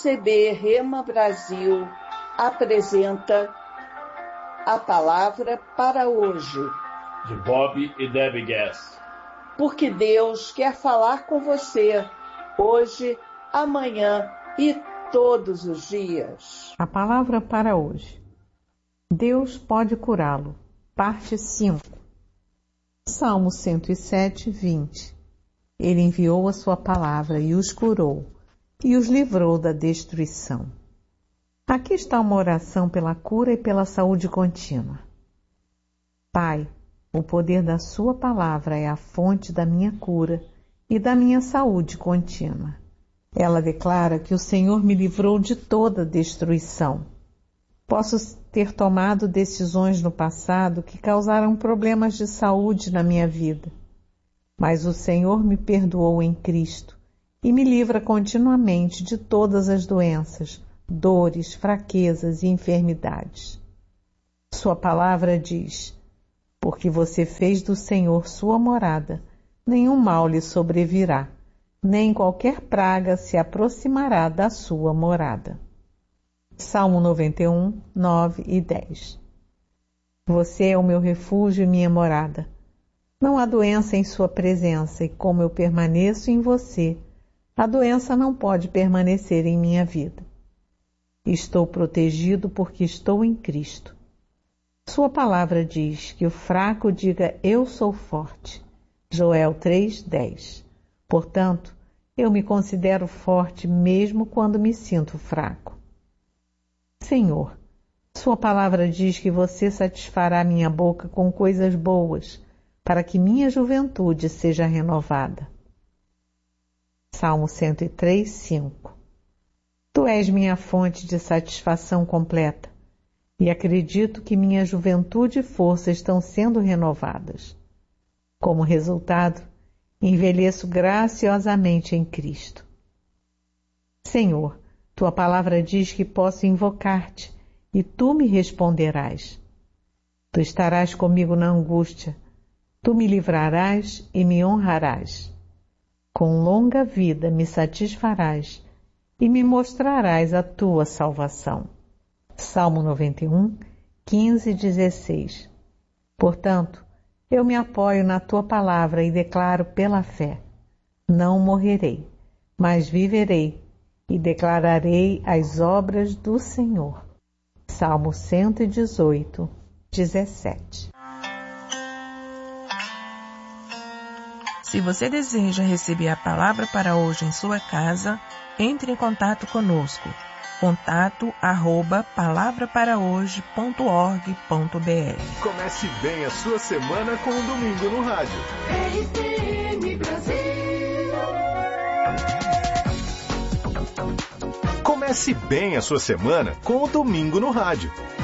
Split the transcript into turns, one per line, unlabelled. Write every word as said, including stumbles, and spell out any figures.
C B Rema Brasil apresenta a palavra para hoje,
de Bob e Debbie Gass.
Porque Deus quer falar com você hoje, amanhã e todos os dias.
A palavra para hoje. Deus pode curá-lo. Parte cinco. Salmo cento e sete, vinte. Ele enviou a sua palavra e os curou, e os livrou da destruição. Aqui está uma oração pela cura e pela saúde contínua. Pai, o poder da sua palavra é a fonte da minha cura e da minha saúde contínua. Ela declara que o Senhor me livrou de toda destruição. Posso ter tomado decisões no passado que causaram problemas de saúde na minha vida, mas o Senhor me perdoou em Cristo e me livra continuamente de todas as doenças, dores, fraquezas e enfermidades. Sua palavra diz: porque você fez do Senhor sua morada, nenhum mal lhe sobrevirá, nem qualquer praga se aproximará da sua morada. Salmo noventa e um, nove e dez. Você é o meu refúgio e minha morada. Não há doença em sua presença, e como eu permaneço em você, a doença não pode permanecer em minha vida. Estou protegido porque estou em Cristo. Sua palavra diz que o fraco diga eu sou forte. Joel três, dez. Portanto, eu me considero forte mesmo quando me sinto fraco. Senhor, sua palavra diz que você satisfará minha boca com coisas boas, para que minha juventude seja renovada. Salmo cento e três, cinco. Tu és minha fonte de satisfação completa, e acredito que minha juventude e força estão sendo renovadas. Como resultado, envelheço graciosamente em Cristo. Senhor, tua palavra diz que posso invocar-te, e tu me responderás. Tu estarás comigo na angústia, tu me livrarás e me honrarás. Com longa vida me satisfarás e me mostrarás a tua salvação. Salmo noventa e um, quinze e dezesseis. Portanto, eu me apoio na tua palavra e declaro pela fé: não morrerei, mas viverei e declararei as obras do Senhor. Salmo cento e dezoito, dezessete.
Se você deseja receber a palavra para hoje em sua casa, entre em contato conosco. Contato arroba palavra para hoje ponto org ponto br.
Comece bem a sua semana com um domingo no rádio.
R T M Brasil.
Comece bem a sua semana com o domingo no rádio.